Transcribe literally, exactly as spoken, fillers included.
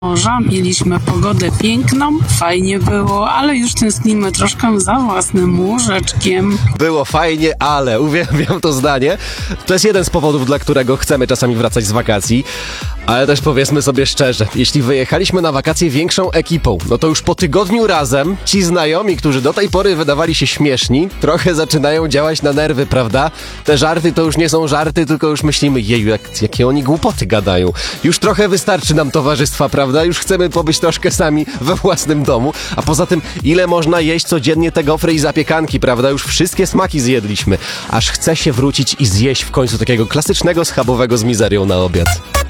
morza, mieliśmy pogodę piękną, fajnie było, ale już tęsknimy troszkę za własnym łóżeczkiem. Było fajnie, ale uwielbiam to zdanie. To jest jeden z powodów, dla którego chcemy czasami wracać z wakacji. Ale też powiedzmy sobie szczerze, jeśli wyjechaliśmy na wakacje większą ekipą, no to już po tygodniu razem ci znajomi, którzy do tej pory wydawali się śmieszni, trochę zaczynają działać na nerwy, prawda? Te żarty to już nie są żarty, tylko już myślimy, jeju, jak, jakie oni głupoty gadają. Już trochę wystarczy nam towarzystwa, prawda? Już chcemy pobyć troszkę sami we własnym domu, a poza tym ile można jeść codziennie te gofry i zapiekanki, prawda? Już wszystkie smaki zjedliśmy, aż chce się wrócić i zjeść w końcu takiego klasycznego schabowego z mizerią na obiad.